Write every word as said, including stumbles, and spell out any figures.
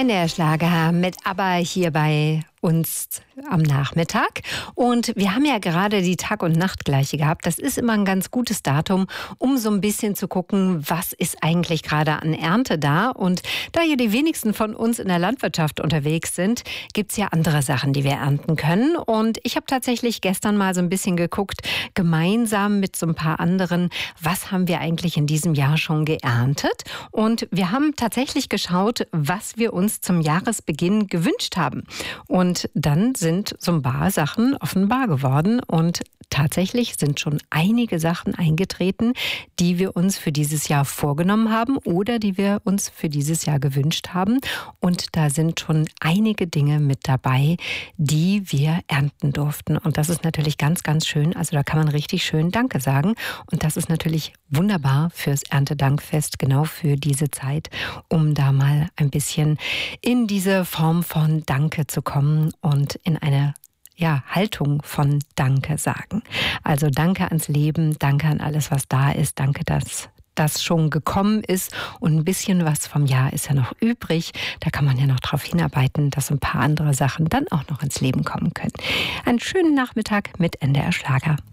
N D R Schlager mit ABBA hier bei uns am Nachmittag. Und wir haben ja gerade die Tag- und Nachtgleiche gehabt. Das ist immer ein ganz gutes Datum, um so ein bisschen zu gucken, was ist eigentlich gerade an Ernte da. Und da ja die wenigsten von uns in der Landwirtschaft unterwegs sind, gibt es ja andere Sachen, die wir ernten können. Und ich habe tatsächlich gestern mal so ein bisschen geguckt, gemeinsam mit so ein paar anderen, was haben wir eigentlich in diesem Jahr schon geerntet. Und wir haben tatsächlich geschaut, was wir uns zum Jahresbeginn gewünscht haben. Und Und dann sind so ein paar Sachen offenbar geworden und tatsächlich sind schon einige Sachen eingetreten, die wir uns für dieses Jahr vorgenommen haben oder die wir uns für dieses Jahr gewünscht haben. Und da sind schon einige Dinge mit dabei, die wir ernten durften. Und das ist natürlich ganz, ganz schön. Also da kann man richtig schön Danke sagen. Und das ist natürlich wunderbar fürs Erntedankfest, genau für diese Zeit, um da mal ein bisschen in diese Form von Danke zu kommen und in eine ja, Haltung von Danke sagen. Also Danke ans Leben, Danke an alles, was da ist, Danke, dass das schon gekommen ist und ein bisschen was vom Jahr ist ja noch übrig. Da kann man ja noch darauf hinarbeiten, dass ein paar andere Sachen dann auch noch ins Leben kommen können. Einen schönen Nachmittag mit N D R Schlager.